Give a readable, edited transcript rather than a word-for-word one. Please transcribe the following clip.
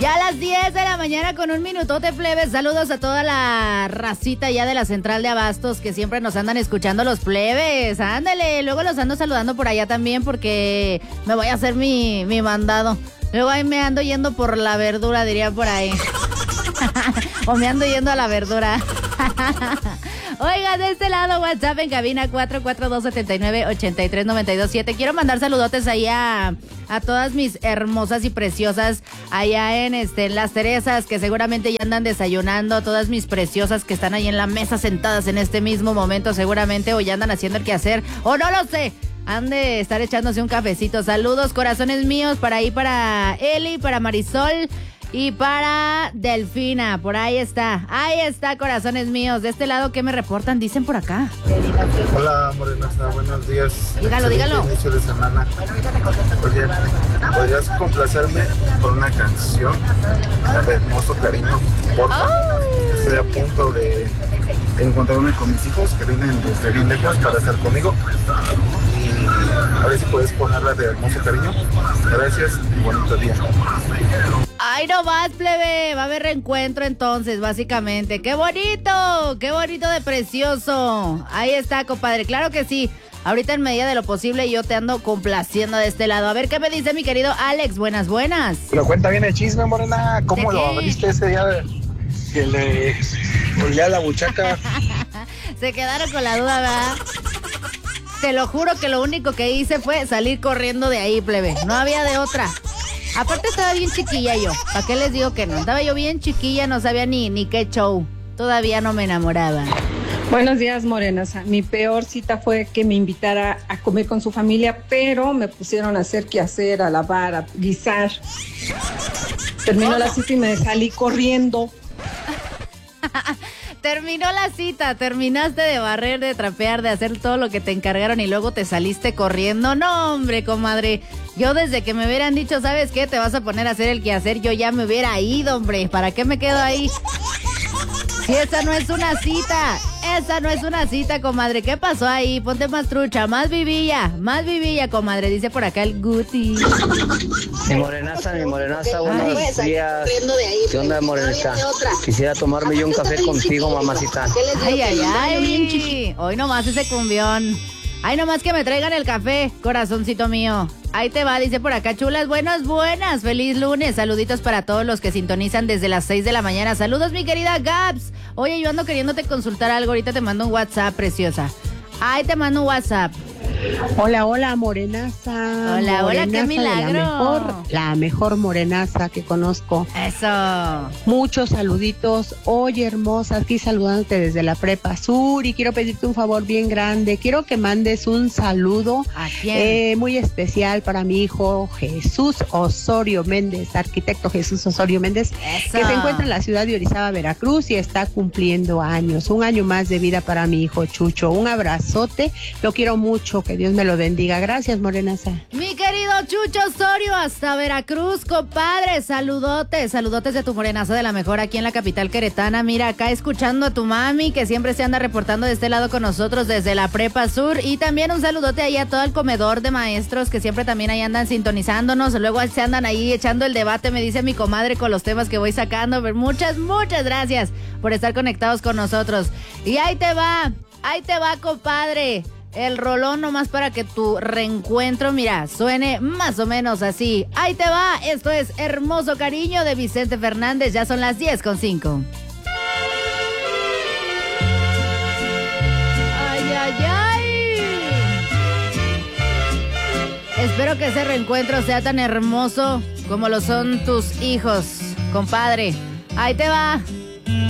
Ya a las 10 de la mañana con un minutote, plebes. Saludos a toda la racita ya de la central de abastos que siempre nos andan escuchando los plebes. Ándale, luego los ando saludando por allá también porque me voy a hacer mi mandado. Luego ahí me ando yendo por la verdura, diría por ahí. O me ando yendo a la verdura. Oigan, de este lado, WhatsApp en cabina 442-79-83927. Quiero mandar saludotes ahí a todas mis hermosas y preciosas allá en Las Teresas, que seguramente ya andan desayunando. Todas mis preciosas que están ahí en la mesa sentadas en este mismo momento seguramente, o ya andan haciendo el quehacer, o no lo sé. Han de estar echándose un cafecito. Saludos, corazones míos, para para Eli, para Marisol y para Delfina. Por ahí está, corazones míos. De este lado, ¿qué me reportan? Dicen por acá. Hola, Morenaza, buenos días. Dígalo. Inicio de semana. Oye, ¿podrías complacerme con una canción de Hermoso Cariño? Porfa. Estoy a punto de encontrarme con mis hijos que vienen desde bien lejos para estar conmigo. Y a ver si puedes ponerla de Hermoso Cariño. Gracias y bonito día. Ay, no más, plebe. Va a haber reencuentro entonces, básicamente. ¡Qué bonito! ¡Qué bonito de precioso! Ahí está, compadre. Claro que sí. Ahorita en medida de lo posible yo te ando complaciendo de este lado. A ver qué me dice mi querido Alex. Buenas. Pero cuenta bien el chisme, Morena. ¿Cómo lo abriste ese día que le olía la buchaca? Se quedaron con la duda, ¿verdad? Te lo juro que lo único que hice fue salir corriendo de ahí, plebe. No había de otra. Aparte estaba bien chiquilla yo. ¿Para qué les digo que no? Estaba yo bien chiquilla, no sabía ni qué show. Todavía no me enamoraba. Buenos días, Morenaza. Mi peor cita fue que me invitara a comer con su familia, pero me pusieron a hacer quehacer, a lavar, a guisar. Terminó la cita y me salí corriendo. Terminó la cita, terminaste de barrer, de trapear, de hacer todo lo que te encargaron y luego te saliste corriendo. No, hombre, comadre. Yo desde que me hubieran dicho, ¿sabes qué? Te vas a poner a hacer el quehacer, yo ya me hubiera ido, hombre. ¿Para qué me quedo ahí? Si esa no es una cita. Esa no es una cita, comadre. ¿Qué pasó ahí? Ponte más trucha, más vivilla, comadre. Dice por acá el Guti. Mi morenaza, buenos días. ¿Qué onda, morenaza? Quisiera tomarme yo un café contigo, mamacita. Ay. Hoy nomás ese cumbión. Ay, nomás que me traigan el café, corazoncito mío. Ahí te va, dice por acá, chulas, buenas. Feliz lunes. Saluditos para todos los que sintonizan desde las 6 de la mañana. Saludos, mi querida Gabs. Oye, yo ando queriéndote consultar algo. Ahorita te mando un WhatsApp, preciosa. Ahí te mando un WhatsApp. Hola, morenaza. Hola, qué milagro. La mejor morenaza que conozco. Eso. Muchos saluditos. Oye, hermosa, aquí saludándote desde la Prepa Sur y quiero pedirte un favor bien grande. Quiero que mandes un saludo ¿a quién? Muy especial para mi hijo Jesús Osorio Méndez, arquitecto Jesús Osorio Méndez, Eso. que se encuentra en la ciudad de Orizaba, Veracruz y está cumpliendo años. Un año más de vida para mi hijo Chucho. Un abrazote. Lo quiero mucho. Que Dios me lo bendiga. Gracias, morenaza. Mi querido Chucho Osorio, hasta Veracruz, compadre. Saludotes de tu morenaza de la mejor aquí en la capital queretana. Mira, acá escuchando a tu mami, que siempre se anda reportando de este lado con nosotros desde la Prepa Sur. Y también un saludote ahí a todo el comedor de maestros, que siempre también ahí andan sintonizándonos. Luego se andan ahí echando el debate, me dice mi comadre, con los temas que voy sacando. Muchas gracias por estar conectados con nosotros. Y ahí te va, compadre. El rolón nomás para que tu reencuentro, mira, suene más o menos así. Ahí te va, esto es Hermoso Cariño de Vicente Fernández. Ya son las 10:05. Ay. Espero que ese reencuentro sea tan hermoso como lo son tus hijos, compadre. Ahí te va.